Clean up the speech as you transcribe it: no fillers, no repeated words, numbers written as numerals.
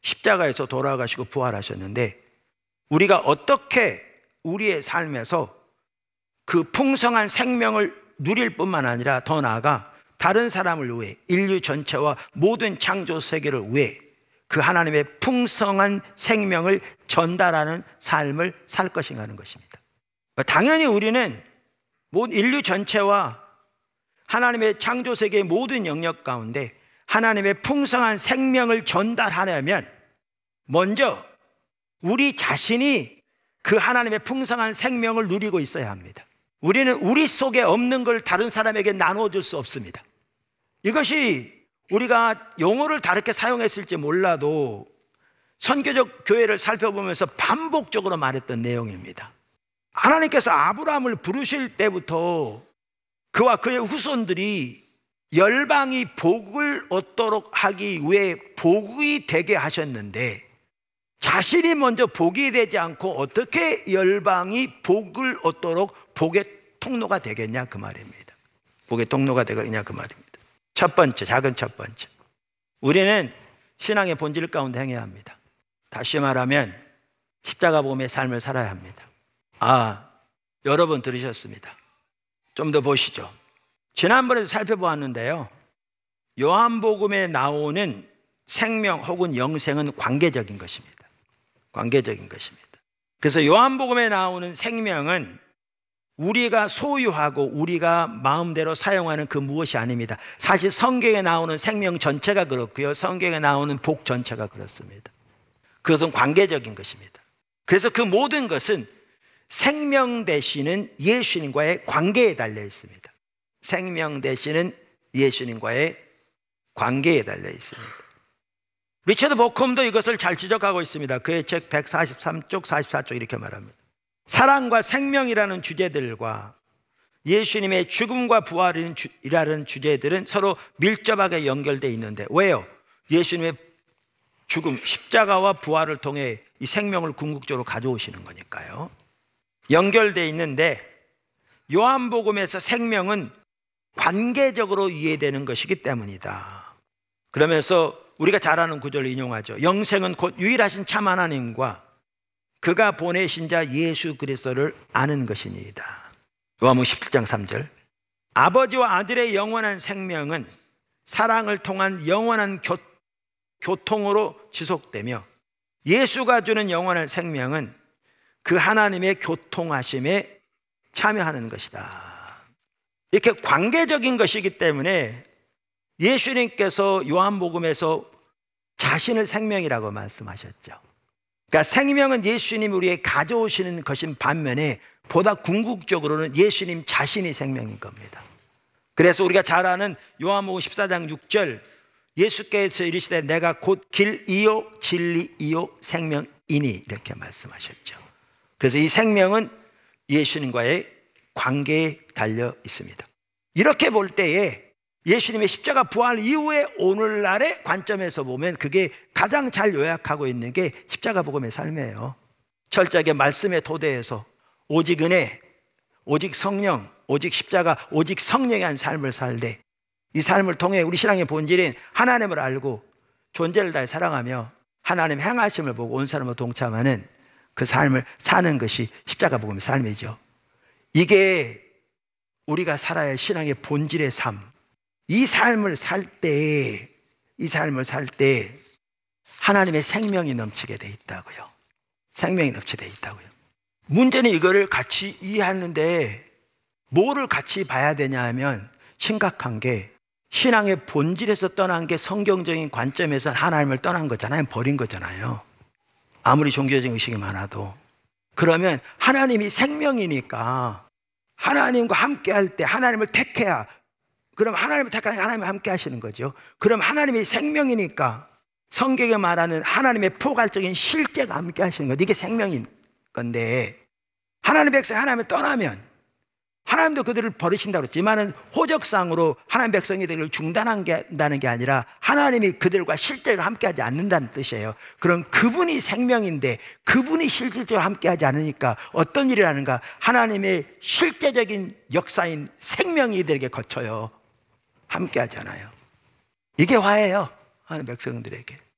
십자가에서 돌아가시고 부활하셨는데, 우리가 어떻게 우리의 삶에서 그 풍성한 생명을 누릴 뿐만 아니라 더 나아가 다른 사람을 위해, 인류 전체와 모든 창조 세계를 위해 그 하나님의 풍성한 생명을 전달하는 삶을 살 것인가 하는 것입니다. 당연히 우리는 모든 인류 전체와 하나님의 창조 세계의 모든 영역 가운데 하나님의 풍성한 생명을 전달하려면 먼저 우리 자신이 그 하나님의 풍성한 생명을 누리고 있어야 합니다. 우리는 우리 속에 없는 걸 다른 사람에게 나눠줄 수 없습니다. 이것이 우리가 용어를 다르게 사용했을지 몰라도 선교적 교회를 살펴보면서 반복적으로 말했던 내용입니다. 하나님께서 아브라함을 부르실 때부터 그와 그의 후손들이 열방이 복을 얻도록 하기 위해 복이 되게 하셨는데, 자신이 먼저 복이 되지 않고 어떻게 열방이 복을 얻도록 복의 통로가 되겠냐 그 말입니다. 복의 통로가 되겠냐 그 말입니다. 첫 번째, 작은 첫 번째, 우리는 신앙의 본질 가운데 행해야 합니다. 다시 말하면 십자가 복음의 삶을 살아야 합니다. 여러분 들으셨습니다. 좀 더 보시죠. 지난번에도 살펴보았는데요, 요한복음에 나오는 생명 혹은 영생은 관계적인 것입니다. 관계적인 것입니다. 그래서 요한복음에 나오는 생명은 우리가 소유하고 우리가 마음대로 사용하는 그 무엇이 아닙니다. 사실 성경에 나오는 생명 전체가 그렇고요, 성경에 나오는 복 전체가 그렇습니다. 그것은 관계적인 것입니다. 그래서 그 모든 것은 생명 되시는 예수님과의 관계에 달려 있습니다. 생명 되시는 예수님과의 관계에 달려 있습니다. 리처드 보컴도 이것을 잘 지적하고 있습니다. 그의 책 143쪽, 44쪽 이렇게 말합니다. 사랑과 생명이라는 주제들과 예수님의 죽음과 부활이라는 주제들은 서로 밀접하게 연결되어 있는데, 왜요? 예수님의 죽음, 십자가와 부활을 통해 이 생명을 궁극적으로 가져오시는 거니까요. 연결되어 있는데, 요한복음에서 생명은 관계적으로 이해되는 것이기 때문이다. 그러면서 우리가 잘 아는 구절을 인용하죠. 영생은 곧 유일하신 참 하나님과 그가 보내신 자 예수 그리스도를 아는 것이니이다. 요한복음 17장 3절. 아버지와 아들의 영원한 생명은 사랑을 통한 영원한 교통으로 지속되며, 예수가 주는 영원한 생명은 그 하나님의 교통하심에 참여하는 것이다. 이렇게 관계적인 것이기 때문에 예수님께서 요한복음에서 자신을 생명이라고 말씀하셨죠. 그러니까 생명은 예수님이 우리에게 가져오시는 것인 반면에 보다 궁극적으로는 예수님 자신이 생명인 겁니다. 그래서 우리가 잘 아는 요한복음 14장 6절, 예수께서 이르시되 내가 곧 길이요 진리이요 생명이니 이렇게 말씀하셨죠. 그래서 이 생명은 예수님과의 관계에 달려 있습니다. 이렇게 볼 때에 예수님의 십자가 부활 이후에 오늘날의 관점에서 보면 그게 가장 잘 요약하고 있는 게 십자가 복음의 삶이에요. 철저하게 말씀의 토대에서 오직 은혜, 오직 성령, 오직 십자가, 오직 성령의 한 삶을 살되, 이 삶을 통해 우리 신앙의 본질인 하나님을 알고 존재를 다해 사랑하며 하나님 행하심을 보고 온 사람과 동참하는 그 삶을 사는 것이 십자가 복음의 삶이죠. 이게 우리가 살아야 할 신앙의 본질의 삶. 이 삶을 살 때 하나님의 생명이 넘치게 돼 있다고요. 생명이 넘치게 돼 있다고요. 문제는 이거를 같이 이해하는데 뭐를 같이 봐야 되냐 하면, 심각한 게 신앙의 본질에서 떠난 게 성경적인 관점에서 하나님을 떠난 거잖아요. 버린 거잖아요. 아무리 종교적인 의식이 많아도. 그러면 하나님이 생명이니까 하나님과 함께 할 때 하나님을 택해야, 그럼 하나님을 택하니 하나님과 함께 하시는 거죠. 그럼 하나님이 생명이니까 성경에 말하는 하나님의 포괄적인 실제가 함께 하시는 거죠. 이게 생명인 건데, 하나님의 백성이 하나님을 떠나면 하나님도 그들을 버리신다고 그랬지만은 호적상으로 하나님 백성이 되기를 중단한다는 게 아니라 하나님이 그들과 실제로 함께하지 않는다는 뜻이에요. 그럼 그분이 생명인데 그분이 실질적으로 함께하지 않으니까 어떤 일이 하는가? 하나님의 실제적인 역사인 생명이 이들에게 거쳐요. 함께하잖아요. 이게 화예요, 하나님 백성들에게.